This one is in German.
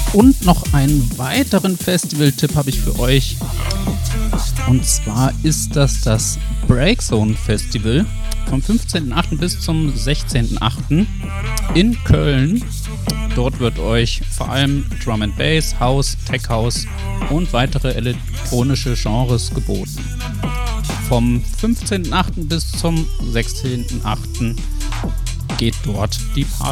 Und noch einen weiteren Festival-Tipp habe ich für euch. Und zwar ist das Breakzone Festival vom 15.8. bis zum 16.8. in Köln. Dort wird euch vor allem Drum and Bass, House, Tech House und weitere elektronische Genres geboten. Vom 15.8. bis zum 16.8. geht dort die Party